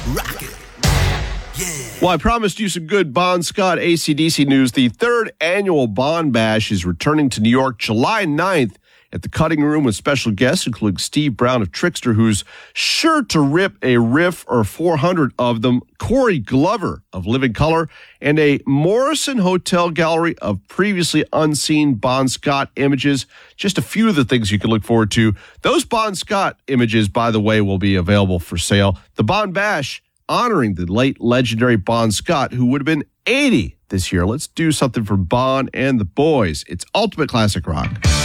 Rock it. Yeah. Well, I promised you some good Bon Scott AC/DC news. The third annual Bon Bash is returning to New York July 9th at the Cutting Room with special guests, including Steve Brown of Trickster, who's sure to rip a riff or 400 of them, Corey Glover of Living Color, and a Morrison Hotel gallery of previously unseen Bon Scott images. Just a few of the things you can look forward to. Those Bon Scott images, by the way, will be available for sale. The Bon Bash honoring the late legendary Bon Scott, who would have been 80 this year. Let's do something for Bon and the boys. It's Ultimate Classic Rock.